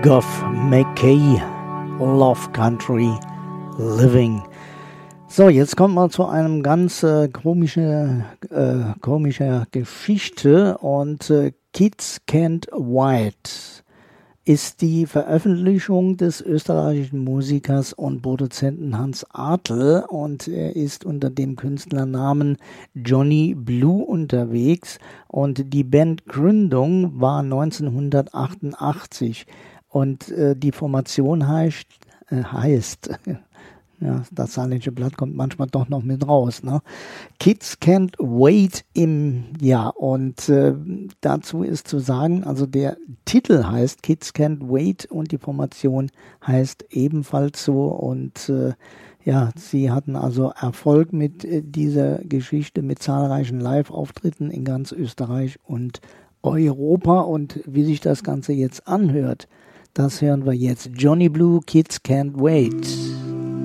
Goff McKay, Love Country Living. So, jetzt kommt man zu einem ganz komischer Geschichte und Kids Can't Wait ist die Veröffentlichung des österreichischen Musikers und Produzenten Hans Artl und er ist unter dem Künstlernamen Johnny Blue unterwegs und die Bandgründung war 1988 und die Formation heißt ja, das Saarländische Blatt kommt manchmal doch noch mit raus, ne? Kids Can't Wait im Jahr. Und dazu ist zu sagen, also der Titel heißt Kids Can't Wait und die Formation heißt ebenfalls so. Und ja, sie hatten also Erfolg mit dieser Geschichte, mit zahlreichen Live-Auftritten in ganz Österreich und Europa. Und wie sich das Ganze jetzt anhört, das hören wir jetzt. Johnny Blue, Kids Can't Wait.